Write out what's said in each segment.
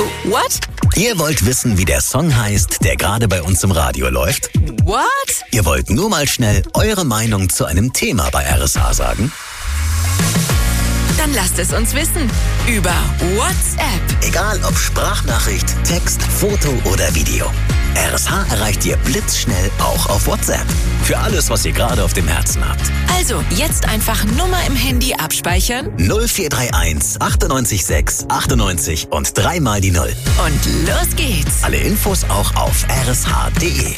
What? Ihr wollt wissen, wie der Song heißt, der gerade bei uns im Radio läuft? What? Ihr wollt nur mal schnell eure Meinung zu einem Thema bei RSH sagen? Dann lasst es uns wissen. Über WhatsApp. Egal ob Sprachnachricht, Text, Foto oder Video. RSH erreicht ihr blitzschnell auch auf WhatsApp. Für alles, was ihr gerade auf dem Herzen habt. Also, jetzt einfach Nummer im Handy abspeichern. 0431 98 6 98 und 3 mal die 0. Und los geht's. Alle Infos auch auf rsh.de.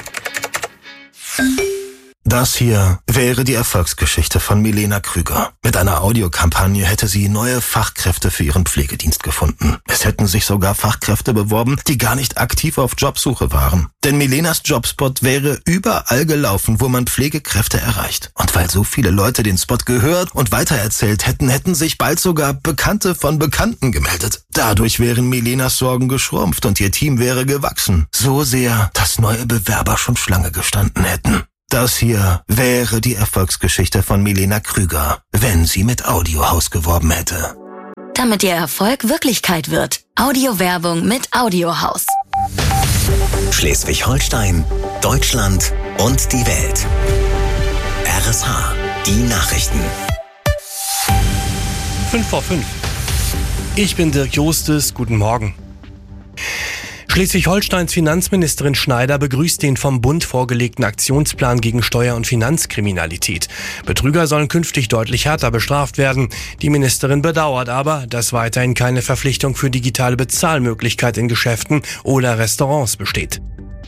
Das hier wäre die Erfolgsgeschichte von Milena Krüger. Mit einer Audiokampagne hätte sie neue Fachkräfte für ihren Pflegedienst gefunden. Es hätten sich sogar Fachkräfte beworben, die gar nicht aktiv auf Jobsuche waren. Denn Milenas Jobspot wäre überall gelaufen, wo man Pflegekräfte erreicht. Und weil so viele Leute den Spot gehört und weitererzählt hätten, hätten sich bald sogar Bekannte von Bekannten gemeldet. Dadurch wären Milenas Sorgen geschrumpft und ihr Team wäre gewachsen. So sehr, dass neue Bewerber schon Schlange gestanden hätten. Das hier wäre die Erfolgsgeschichte von Milena Krüger, wenn sie mit Audiohaus geworben hätte. Damit ihr Erfolg Wirklichkeit wird. Audiowerbung mit Audiohaus. Schleswig-Holstein, Deutschland und die Welt. RSH, die Nachrichten. 5:05. Ich bin Dirk Jostes, guten Morgen. Schleswig-Holsteins Finanzministerin Schneider begrüßt den vom Bund vorgelegten Aktionsplan gegen Steuer- und Finanzkriminalität. Betrüger sollen künftig deutlich härter bestraft werden. Die Ministerin bedauert aber, dass weiterhin keine Verpflichtung für digitale Bezahlmöglichkeit in Geschäften oder Restaurants besteht.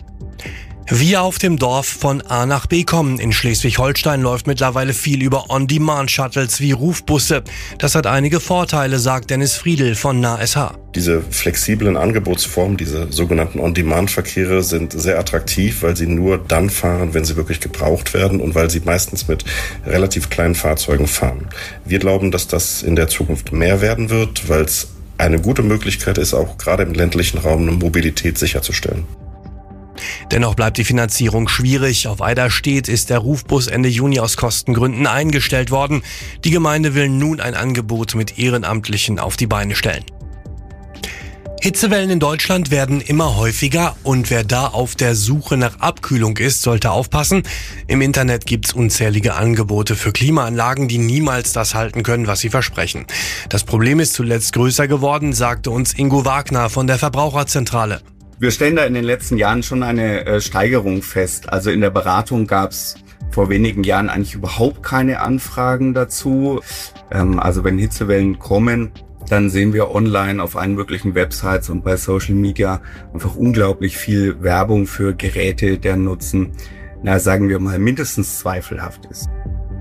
Wir auf dem Dorf von A nach B kommen. In Schleswig-Holstein läuft mittlerweile viel über On-Demand-Shuttles wie Rufbusse. Das hat einige Vorteile, sagt Dennis Friedl von NASH. Diese flexiblen Angebotsformen, diese sogenannten On-Demand-Verkehre sind sehr attraktiv, weil sie nur dann fahren, wenn sie wirklich gebraucht werden und weil sie meistens mit relativ kleinen Fahrzeugen fahren. Wir glauben, dass das in der Zukunft mehr werden wird, weil es eine gute Möglichkeit ist, auch gerade im ländlichen Raum eine Mobilität sicherzustellen. Dennoch bleibt die Finanzierung schwierig. Auf Eiderstedt ist der Rufbus Ende Juni aus Kostengründen eingestellt worden. Die Gemeinde will nun ein Angebot mit Ehrenamtlichen auf die Beine stellen. Hitzewellen in Deutschland werden immer häufiger und wer da auf der Suche nach Abkühlung ist, sollte aufpassen. Im Internet gibt's unzählige Angebote für Klimaanlagen, die niemals das halten können, was sie versprechen. Das Problem ist zuletzt größer geworden, sagte uns Ingo Wagner von der Verbraucherzentrale. Wir stellen da in den letzten Jahren schon eine Steigerung fest. Also in der Beratung gab es vor wenigen Jahren eigentlich überhaupt keine Anfragen dazu. Also wenn Hitzewellen kommen, dann sehen wir online auf allen möglichen Websites und bei Social Media einfach unglaublich viel Werbung für Geräte, deren Nutzen, sagen wir mal, mindestens zweifelhaft ist.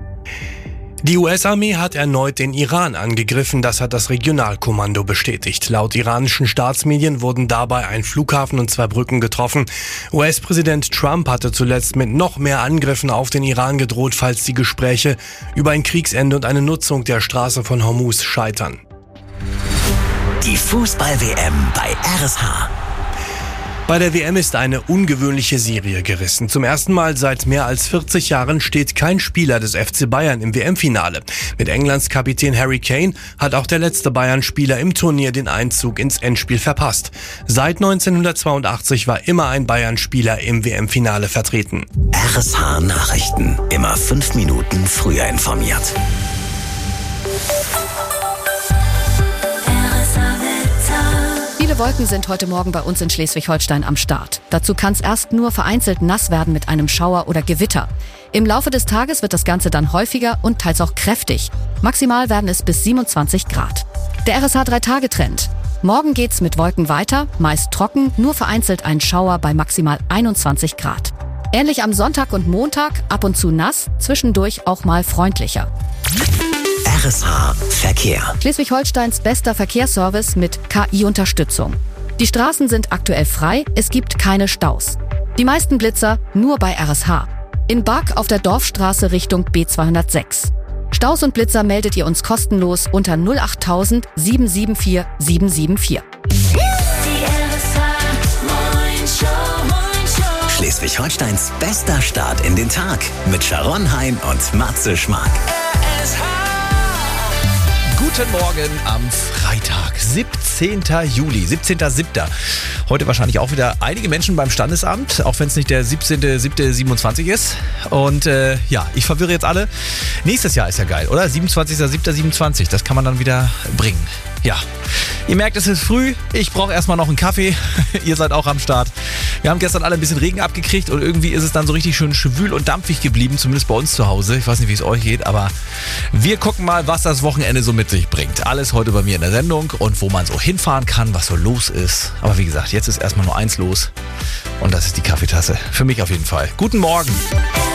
Die US-Armee hat erneut den Iran angegriffen, das hat das Regionalkommando bestätigt. Laut iranischen Staatsmedien wurden dabei ein Flughafen und 2 Brücken getroffen. US-Präsident Trump hatte zuletzt mit noch mehr Angriffen auf den Iran gedroht, falls die Gespräche über ein Kriegsende und eine Nutzung der Straße von Hormuz scheitern. Die Fußball-WM bei RSH. Bei der WM ist eine ungewöhnliche Serie gerissen. Zum ersten Mal seit mehr als 40 Jahren steht kein Spieler des FC Bayern im WM-Finale. Mit Englands Kapitän Harry Kane hat auch der letzte Bayern-Spieler im Turnier den Einzug ins Endspiel verpasst. Seit 1982 war immer ein Bayern-Spieler im WM-Finale vertreten. RSH Nachrichten. Immer 5 Minuten früher informiert. Viele Wolken sind heute Morgen bei uns in Schleswig-Holstein am Start. Dazu kann es erst nur vereinzelt nass werden mit einem Schauer oder Gewitter. Im Laufe des Tages wird das Ganze dann häufiger und teils auch kräftig. Maximal werden es bis 27 Grad. Der RSH 3-Tage-Trend. Morgen geht's mit Wolken weiter, meist trocken, nur vereinzelt ein Schauer bei maximal 21 Grad. Ähnlich am Sonntag und Montag, ab und zu nass, zwischendurch auch mal freundlicher. RSH Verkehr. Schleswig-Holsteins bester Verkehrsservice mit KI-Unterstützung. Die Straßen sind aktuell frei, es gibt keine Staus. Die meisten Blitzer nur bei RSH. In Bark auf der Dorfstraße Richtung B206. Staus und Blitzer meldet ihr uns kostenlos unter 08000 774 774. Schleswig-Holsteins bester Start in den Tag mit Sharon Hein und Matze Schmark. Guten Morgen am Freitag, 17. Juli, 17.07. Heute wahrscheinlich auch wieder einige Menschen beim Standesamt, auch wenn es nicht der 17.07.27 ist. Und ich verwirre jetzt alle. Nächstes Jahr ist ja geil, oder? 27.07.27, das kann man dann wieder bringen. Ja, ihr merkt, es ist früh. Ich brauche erstmal noch einen Kaffee. Ihr seid auch am Start. Wir haben gestern alle ein bisschen Regen abgekriegt und irgendwie ist es dann so richtig schön schwül und dampfig geblieben, zumindest bei uns zu Hause. Ich weiß nicht, wie es euch geht, aber wir gucken mal, was das Wochenende so mit sich bringt. Alles heute bei mir in der Sendung und wo man so hinfahren kann, was so los ist. Aber wie gesagt, jetzt ist erstmal nur eins los und das ist die Kaffeetasse. Für mich auf jeden Fall. Guten Morgen.